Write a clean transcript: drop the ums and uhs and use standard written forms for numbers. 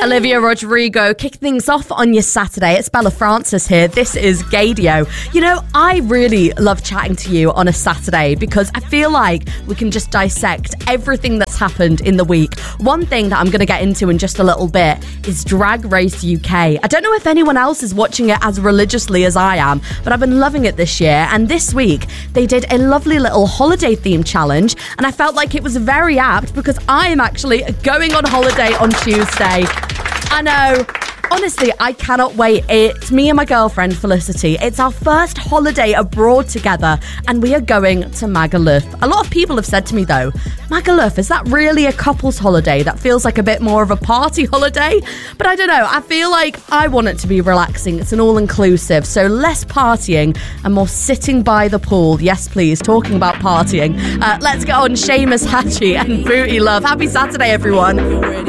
Olivia Rodrigo kicking things off on your Saturday. It's Bella Francis here. This is Gaydio. You know, I really love chatting to you on a Saturday because I feel like we can just dissect everything that's happened in the week. One thing that I'm going to get into in just a little bit is Drag Race UK. I don't know if anyone else is watching it as religiously as I am, but I've been loving it this year. And this week, they did a lovely little holiday-themed challenge, and I felt like it was very apt because I am actually going on holiday on Tuesday. I know. Honestly, I cannot wait. It's me and my girlfriend, Felicity. It's our first holiday abroad together, and we are going to Magaluf. A lot of people have said to me, though, Magaluf, is that really a couple's holiday? That feels like a bit more of a party holiday. But I don't know. I feel like I want it to be relaxing. It's an all-inclusive, so less partying and more sitting by the pool. Yes, please. Talking about partying. Let's get on Seamus Hachi and Booty Love. Happy Saturday, everyone.